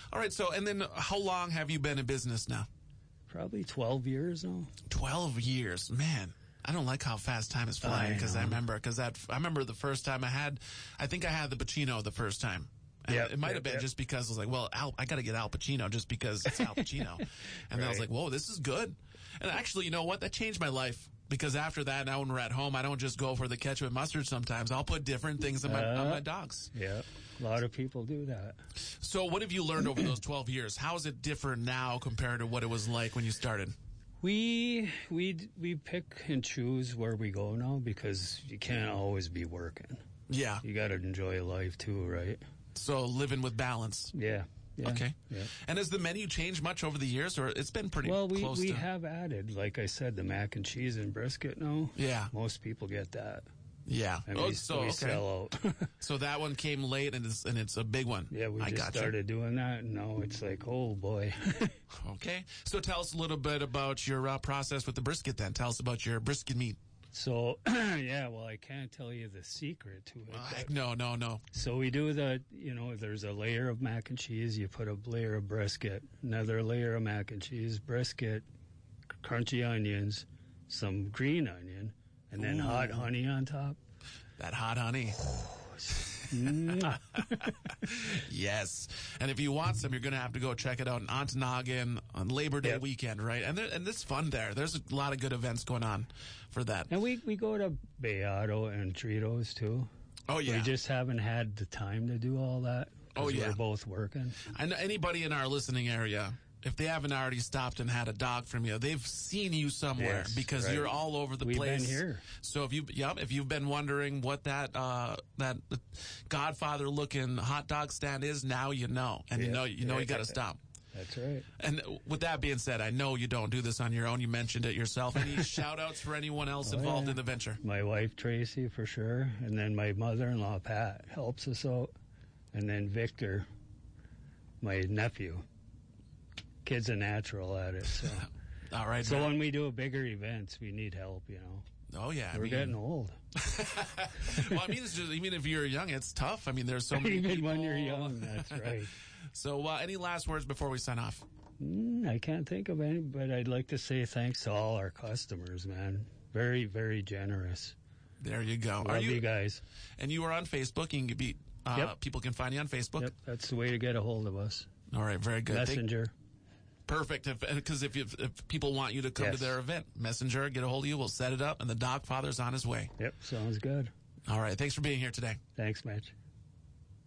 All right. So, and then how long have you been in business now? Probably 12 years now. 12 years. Man, I don't like how fast time is flying because I remember the first time I think I had the Pacino the first time. And it might have been just because I was like, well, I got to get Al Pacino just because it's Al Pacino. And then I was like, whoa, this is good. And actually, you know what? That changed my life. Because after that, now when we're at home, I don't just go for the ketchup and mustard sometimes. I'll put different things on my dogs. Yeah, a lot of people do that. So what have you learned over those 12 years? How is it different now compared to what it was like when you started? We pick and choose where we go now because you can't always be working. Yeah. You got to enjoy life too, right? So living with balance. Yeah. Yeah, okay. Yeah. And has the menu changed much over the years, or it's been pretty close to... Well, we have added, like I said, the mac and cheese and brisket now. Yeah. Most people get that. Yeah. And we sell out. So that one came late, and it's a big one. Yeah, we just started doing that, and now it's like, oh, boy. Okay. So tell us a little bit about your process with the brisket, then. Tell us about your brisket meat. So, I can't tell you the secret to it. No. So we do there's a layer of mac and cheese, you put a layer of brisket, another layer of mac and cheese, brisket, crunchy onions, some green onion, and then hot honey on top. That hot honey. Yes. And if you want some, you're going to have to go check it out in Ontonagon on Labor Day weekend, right? And it's fun there. There's a lot of good events going on for that. And we go to Beato and Tritos too. Oh, yeah. We just haven't had the time to do all that. Oh, yeah. We're both working. And anybody in our listening area, if they haven't already stopped and had a dog from you, they've seen you somewhere because you're all over the place. We've been here. So if you've been wondering what that Godfather looking hot dog stand is, now you know. And you got to stop. That's right. And with that being said, I know you don't do this on your own. You mentioned it yourself. Any shout outs for anyone else involved in the venture? My wife Tracy for sure, and then my mother-in-law Pat helps us out, and then Victor, my nephew. Kid's a natural at it. So. All right. So when we do bigger events, we need help, Oh, yeah. We're getting old. Well, I mean, it's just, even if you're young, it's tough. I mean, there's so many even people. When you're young, that's right. So any last words before we sign off? I can't think of any, but I'd like to say thanks to all our customers, man. Very, very generous. There you go. Love you guys. And you are on Facebook. You can be, people can find you on Facebook. Yep, that's the way to get a hold of us. All right, very good. Messenger. Perfect. Because if people want you to come to their event, Messenger, get a hold of you. We'll set it up, and the Dogfather's on his way. Yep, sounds good. All right. Thanks for being here today. Thanks, Mitch.